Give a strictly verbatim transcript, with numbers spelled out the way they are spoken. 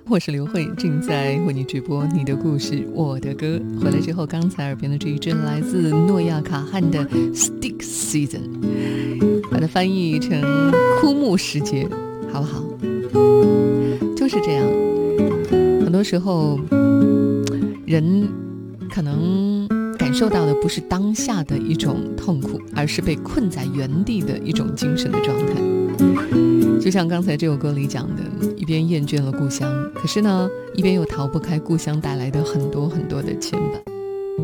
我是刘慧，正在为你直播你的故事我的歌。回来之后，刚才耳边的这一阵来自诺亚卡汉的 Stick Season， 把它翻译成枯木时节，好不好？就是这样，很多时候人可能感受到的不是当下的一种痛苦，而是被困在原地的一种精神的状态。就像刚才这首歌里讲的，一边厌倦了故乡，可是呢，一边又逃不开故乡带来的很多很多的牵绊。